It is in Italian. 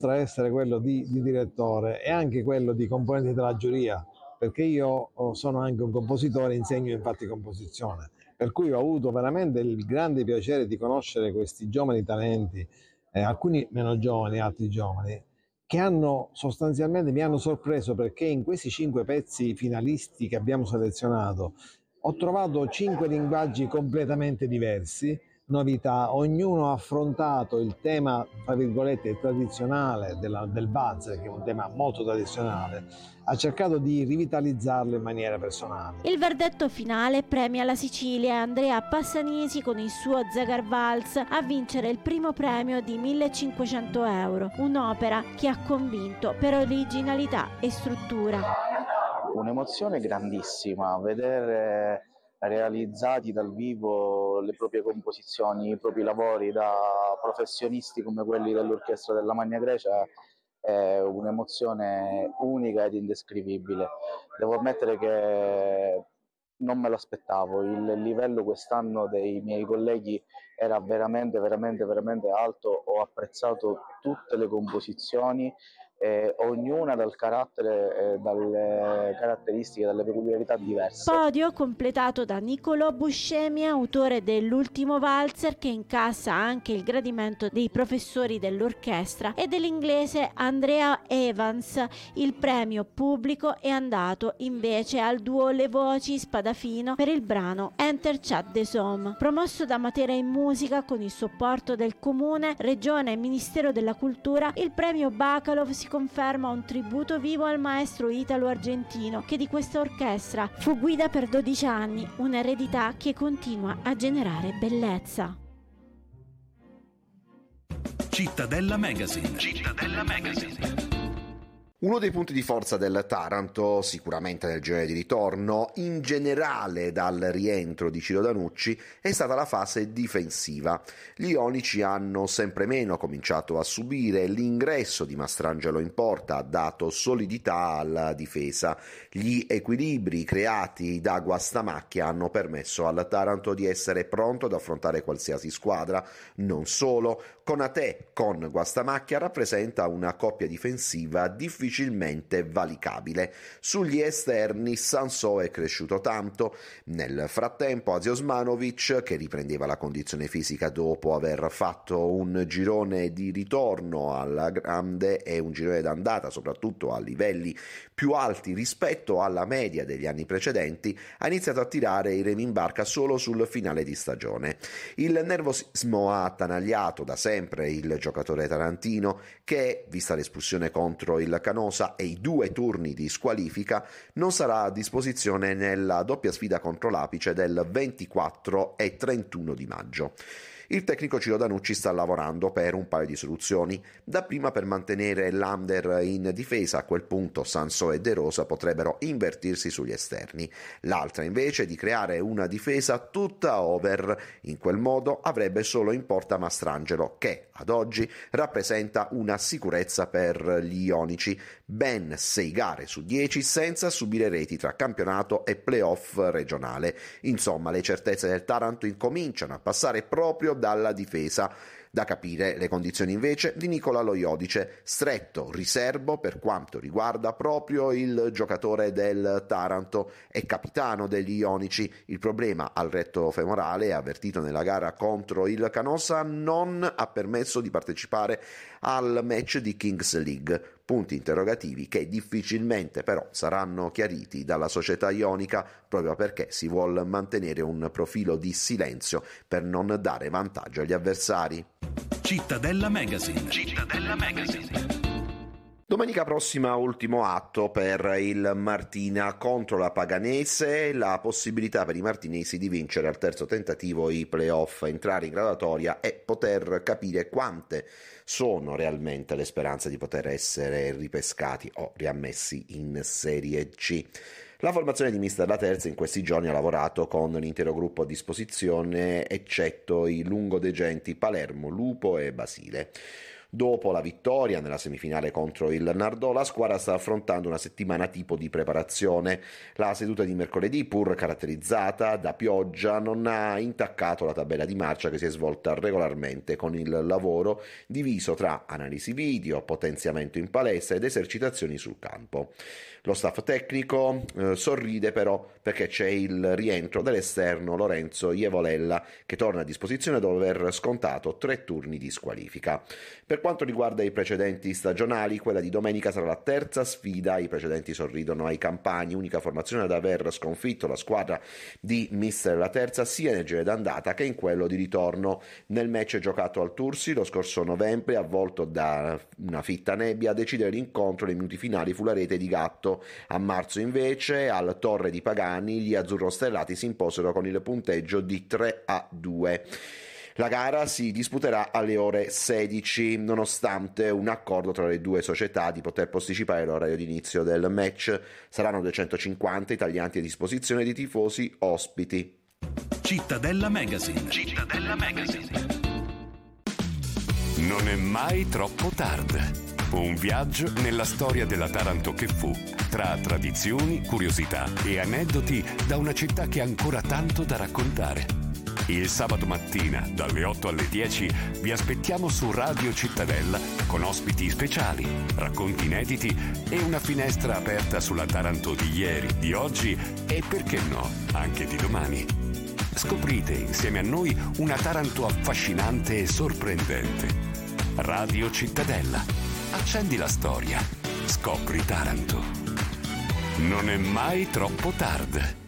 oltre a essere quello di direttore, è anche quello di componente della giuria, perché io sono anche un compositore, insegno infatti composizione, per cui ho avuto veramente il grande piacere di conoscere questi giovani talenti, alcuni meno giovani, altri giovani, che mi hanno sorpreso perché in questi 5 pezzi finalisti che abbiamo selezionato ho trovato 5 linguaggi completamente diversi, novità, ognuno ha affrontato il tema, tra virgolette, tradizionale del valzer, che è un tema molto tradizionale, ha cercato di rivitalizzarlo in maniera personale. Il verdetto finale premia la Sicilia e Andrea Passanisi con il suo Zagar Vals a vincere il primo premio di 1.500 euro, un'opera che ha convinto per originalità e struttura. Un'emozione grandissima, vedere realizzati dal vivo le proprie composizioni, i propri lavori da professionisti come quelli dell'Orchestra della Magna Grecia è un'emozione unica ed indescrivibile. Devo ammettere che non me lo aspettavo, il livello quest'anno dei miei colleghi era veramente alto, ho apprezzato tutte le composizioni, ognuna dal carattere, dalle caratteristiche, dalle peculiarità diverse. Podio completato da Niccolò Buscemi, autore dell'ultimo valzer, che incassa anche il gradimento dei professori dell'orchestra, e dell'inglese Andrea Evans. Il premio pubblico è andato invece al duo Le Voci Spadafino per il brano Enter Chat de Somme, promosso da Matera in Musica con il supporto del Comune, Regione e Ministero della Cultura. Il premio Bacalov si conferma un tributo vivo al maestro italo-argentino che di questa orchestra fu guida per 12 anni, un'eredità che continua a generare bellezza. Cittadella Magazine. Cittadella Magazine. Uno dei punti di forza del Taranto, sicuramente nel girone di ritorno, in generale dal rientro di Ciro Danucci, è stata la fase difensiva. Gli ionici hanno sempre meno cominciato a subire, l'ingresso di Mastrangelo in porta ha dato solidità alla difesa. Gli equilibri creati da Guastamacchia hanno permesso al Taranto di essere pronto ad affrontare qualsiasi squadra. Non solo, Konate con Guastamacchia rappresenta una coppia difensiva difficilmente valicabile. Sugli esterni Sansò è cresciuto tanto. Nel frattempo Azio Osmanovic, che riprendeva la condizione fisica dopo aver fatto un girone di ritorno alla grande e un girone d'andata soprattutto a livelli più alti rispetto alla media degli anni precedenti, ha iniziato a tirare i remi in barca solo sul finale di stagione. Il nervosismo ha attanagliato da sempre il giocatore tarantino che, vista l'espulsione contro il Canosa e i 2 turni di squalifica, non sarà a disposizione nella doppia sfida contro l'Apice del 24 e 31 di maggio. Il tecnico Ciro Danucci sta lavorando per un paio di soluzioni. Dapprima per mantenere l'under in difesa, a quel punto Sansò e De Rosa potrebbero invertirsi sugli esterni. L'altra invece di creare una difesa tutta over, in quel modo avrebbe solo in porta Mastrangelo che ad oggi rappresenta una sicurezza per gli ionici, ben 6 gare su 10 senza subire reti tra campionato e playoff regionale. Insomma, le certezze del Taranto incominciano a passare proprio dalla difesa. Da capire le condizioni invece di Nicola Loiodice, stretto riservo per quanto riguarda proprio il giocatore del Taranto e capitano degli ionici. Il problema al retto femorale, avvertito nella gara contro il Canosa, non ha permesso di partecipare al match di Kings League. Punti interrogativi che difficilmente però saranno chiariti dalla società ionica, proprio perché si vuol mantenere un profilo di silenzio per non dare vantaggio agli avversari. Cittadella Magazine. Cittadella Magazine. Domenica prossima ultimo atto per il Martina contro la Paganese, la possibilità per i martinesi di vincere al terzo tentativo i playoff, entrare in graduatoria e poter capire quante sono realmente le speranze di poter essere ripescati o riammessi in Serie C. La formazione di mister La Terza in questi giorni ha lavorato con l'intero gruppo a disposizione, eccetto i lungodegenti Palermo, Lupo e Basile. Dopo la vittoria nella semifinale contro il Nardò, la squadra sta affrontando una settimana tipo di preparazione. La seduta di mercoledì, pur caratterizzata da pioggia, non ha intaccato la tabella di marcia che si è svolta regolarmente con il lavoro diviso tra analisi video, potenziamento in palestra ed esercitazioni sul campo. Lo staff tecnico sorride però perché c'è il rientro dell'esterno Lorenzo Ievolella, che torna a disposizione dopo aver scontato 3 turni di squalifica. Per quanto riguarda i precedenti stagionali, quella di domenica sarà la terza sfida. I precedenti sorridono ai Campani, unica formazione ad aver sconfitto la squadra di mister La Terza sia nel girone d'andata che in quello di ritorno. Nel match giocato al Tursi lo scorso novembre, avvolto da una fitta nebbia, a decidere l'incontro nei minuti finali fu la rete di Gatto. A marzo invece al Torre di Pagani gli azzurrostellati si imposero con il punteggio di 3-2. La gara si disputerà alle ore 16, nonostante un accordo tra le due società di poter posticipare l'orario di inizio del match. Saranno 250 italiani a disposizione di tifosi ospiti. Cittadella Magazine. Cittadella Magazine. Non è mai troppo tardi. Un viaggio nella storia della Taranto che fu, tra tradizioni, curiosità e aneddoti da una città che ha ancora tanto da raccontare. Il sabato mattina, dalle 8 alle 10, vi aspettiamo su Radio Cittadella con ospiti speciali, racconti inediti e una finestra aperta sulla Taranto di ieri, di oggi e, perché no, anche di domani. Scoprite insieme a noi una Taranto affascinante e sorprendente. Radio Cittadella. Accendi la storia. Scopri Taranto. Non è mai troppo tardi.